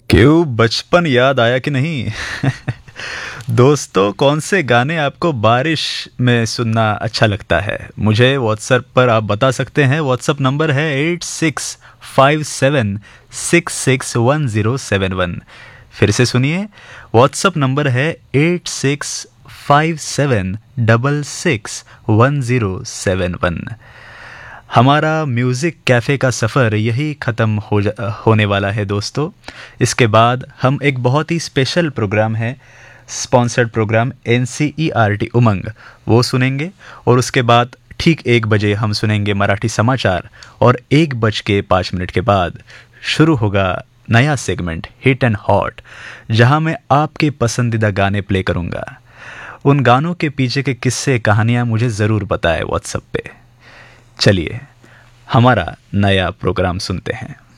क्यों, बचपन याद आया कि नहीं? दोस्तों, कौन से गाने आपको बारिश में सुनना अच्छा लगता है? मुझे व्हाट्सएप पर आप बता सकते हैं। व्हाट्सएप नंबर है 8657661071। फिर से सुनिए, व्हाट्सएप नंबर है 8657661071। हमारा म्यूज़िक कैफ़े का सफ़र यही ख़त्म होने वाला है दोस्तों। इसके बाद हम एक बहुत ही स्पेशल प्रोग्राम है, स्पॉन्सर्ड प्रोग्राम NCERT उमंग, वो सुनेंगे। और उसके बाद ठीक 1 बजे हम सुनेंगे मराठी समाचार। और 1:05 के बाद शुरू होगा नया सेगमेंट हिट एंड हॉट, जहां मैं आपके पसंदीदा गाने प्ले करूंगा। उन गानों के पीछे के किस्से, कहानियां मुझे ज़रूर बताएं व्हाट्सएप पे। चलिए हमारा नया प्रोग्राम सुनते हैं।